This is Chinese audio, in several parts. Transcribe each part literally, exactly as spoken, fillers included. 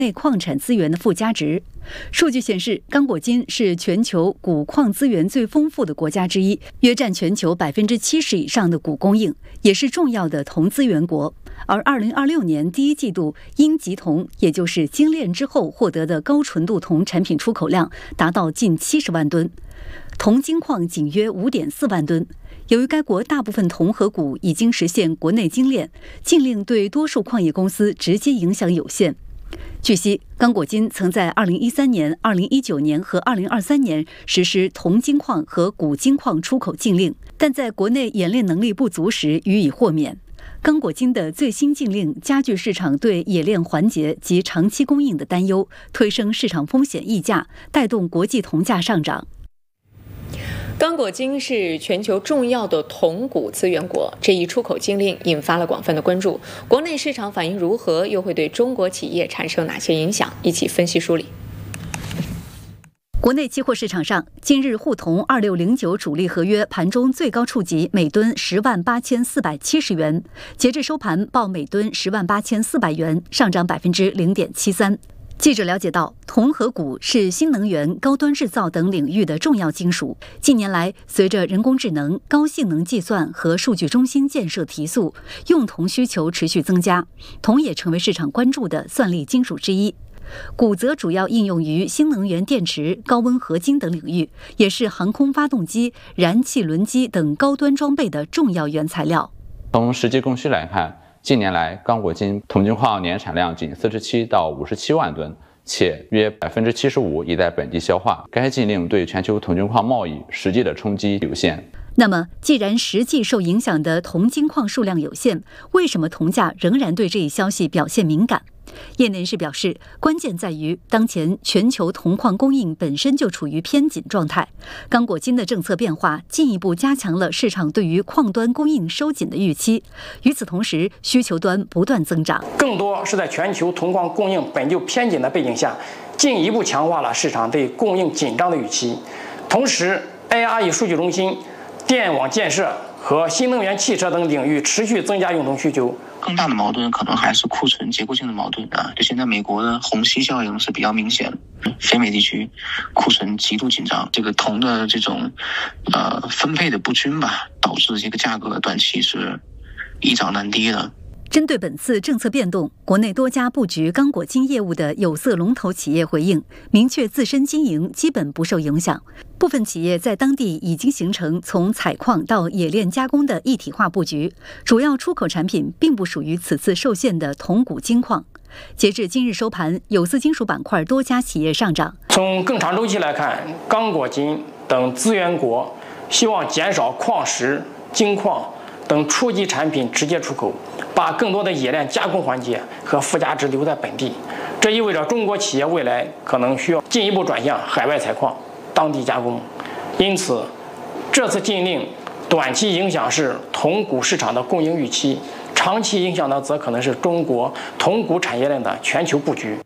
内矿产资源的附加值。数据显示，刚果金是全球钴矿资源最丰富的国家之一，约占全球百分之七十以上的钴供应，也是重要的铜资源国。而二零二六年第一季度，英吉铜，也就是精炼之后获得的高纯度铜产品出口量达到近七十万吨，铜精矿仅约五点四万吨。由于该国大部分铜和钴已经实现国内精炼，禁令对多数矿业公司直接影响有限。据悉，刚果金曾在二零一三年、二零一九年和二零二三年实施铜精矿和钴精矿出口禁令，但在国内冶炼能力不足时予以豁免。刚果金的最新禁令加剧市场对冶炼环节及长期供应的担忧，推升市场风险溢价，带动国际铜价上涨。 刚果金是全球重要的铜钴资源国，这一出口禁令引发了广泛的关注。国内市场反应如何，又会对中国企业产生哪些影响？一起分析梳理。 国内期货市场上，今日沪铜二六零九主力合约盘中最高触及每吨十万八千四百七十元，截至收盘报每吨十万八千四百元，上涨百分之零点七三。记者了解到，铜和钴是新能源、高端制造等领域的重要金属。近年来，随着人工智能、高性能计算和数据中心建设提速，用铜需求持续增加，铜也成为市场关注的算力金属之一。钴则主要应用于新能源电池、高温合金等领域，也是航空发动机、燃气轮机等高端装备的重要原材料。 从实际供需来看，近年来，刚果金铜精矿年产量仅四十七到五十七万吨，且约百分之七十五已在本地消化。该禁令对全球铜精矿贸易实际的冲击有限。 那么，既然实际受影响的铜精矿数量有限，为什么铜价仍然对这一消息表现敏感？业内人士表示，关键在于当前全球铜矿供应本身就处于偏紧状态，刚果金的政策变化进一步加强了市场对于矿端供应收紧的预期。与此同时，需求端不断增长， 更多是在全球铜矿供应本就偏紧的背景下，进一步强化了市场对供应紧张的预期。同时 ，A R E 数据中心、电网建设和新能源汽车等领域持续增加用铜需求。 更大的矛盾可能还是库存结构性的矛盾啊，就现在美国的虹吸效应是比较明显的，非美地区库存极度紧张，这个铜的这种呃分配的不均吧，导致这个价格短期是易涨难跌的。 针对本次政策变动，国内多家布局刚果金业务的有色龙头企业回应，明确自身经营基本不受影响。部分企业在当地已经形成从采矿到冶炼加工的一体化布局，主要出口产品并不属于此次受限的铜钴金矿。截至今日收盘，有色金属板块多家企业上涨。 从更长周期来看，刚果金等资源国希望减少矿石、金矿等初级产品直接出口，把更多的冶炼加工环节和附加值留在本地。这意味着中国企业未来可能需要进一步转向海外采矿、当地加工。因此，这次禁令短期影响是铜钴市场的供应预期，长期影响的则可能是中国铜钴产业链的全球布局。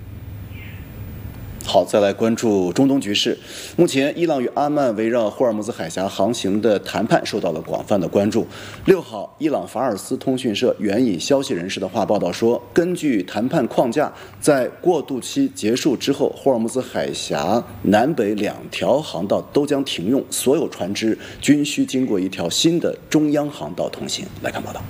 好，再来关注中东局势。目前，伊朗与阿曼围绕霍尔木兹海峡航行的谈判受到了广泛的关注。六号，伊朗法尔斯通讯社援引消息人士的话报道说，根据谈判框架，在过渡期结束之后，霍尔木兹海峡南北两条航道都将停用，所有船只均需经过一条新的中央航道通行。来看报道。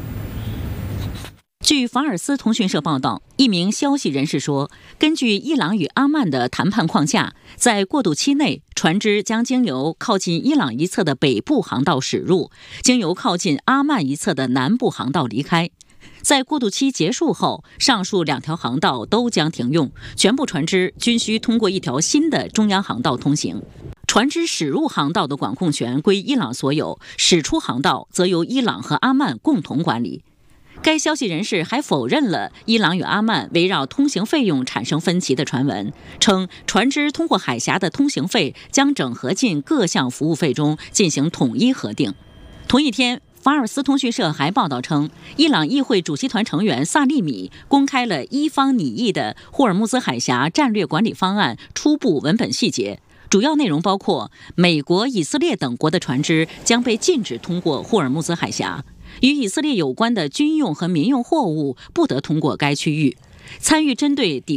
据法尔斯通讯社报道，一名消息人士说，根据伊朗与阿曼的谈判框架，在过渡期内，船只将经由靠近伊朗一侧的北部航道驶入，经由靠近阿曼一侧的南部航道离开。在过渡期结束后，上述两条航道都将停用，全部船只均需通过一条新的中央航道通行。船只驶入航道的管控权归伊朗所有，驶出航道则由伊朗和阿曼共同管理。该消息人士还否认了伊朗与阿曼围绕通行费用产生分歧的传闻，称船只通过海峡的通行费将整合进各项服务费中进行统一核定。同一天，法尔斯通讯社还报道称，伊朗议会主席团成员萨利米公开了伊方拟议的霍尔木兹海峡战略管理方案初步文本细节，主要内容包括美国、以色列等国的船只将被禁止通过霍尔木兹海峡，与以色列有关的军用和民用货物不得通过该区域，参与针对抵